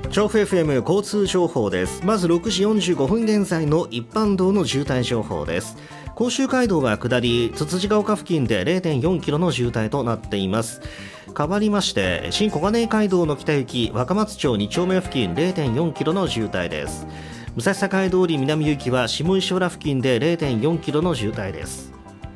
調布 FM 交通情報です。まず6時45分現在の一般道の渋滞情報です。甲州街道は下りつつじが丘付近で 0.4 キロの渋滞となっています。変わりまして新小金井街道の北行き若松町2丁目付近 0.4 キロの渋滞です。武蔵境通り南行きは下石原付近で 0.4 キロの渋滞です。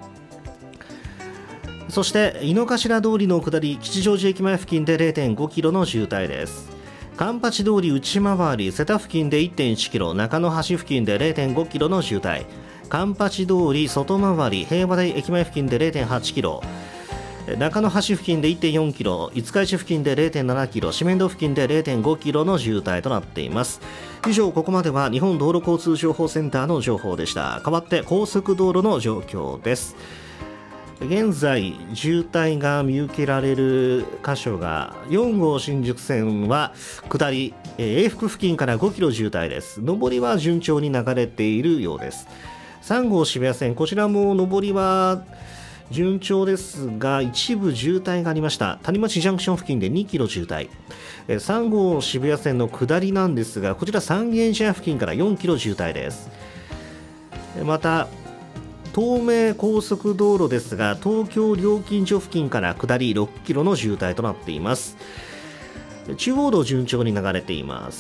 そして井の頭通りの下り吉祥寺駅前付近で 0.5 キロの渋滞です。環八通り内回り瀬田付近で 1.1 キロ、中野橋付近で 0.5 キロの渋滞、環八通り外回り平和台駅前付近で 0.8 キロ、中野橋付近で 1.4 キロ、五日市付近で 0.7 キロ、四面道付近で 0.5 キロの渋滞となっています。以上、ここまでは日本道路交通情報センターの情報でした。代わって高速道路の状況です。現在渋滞が見受けられる箇所が4号新宿線は下り永福付近から5キロ渋滞です。上りは順調に流れているようです。3号渋谷線、こちらも上りは順調ですが一部渋滞がありました。谷町ジャンクション付近で2キロ渋滞。3号渋谷線の下りなんですが、こちら三軒茶屋付近から4キロ渋滞です。また東名高速道路ですが東京料金所付近から下り6キロの渋滞となっています。中央道順調に流れています。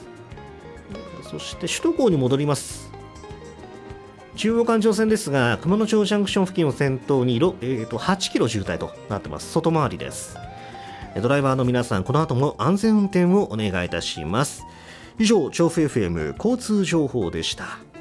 そして首都高に戻ります。中央環状線ですが熊野町ジャンクション付近を先頭に8キロ渋滞となっています。外回りです。ドライバーの皆さん、この後も安全運転をお願いいたします。以上、調布 FM 交通情報でした。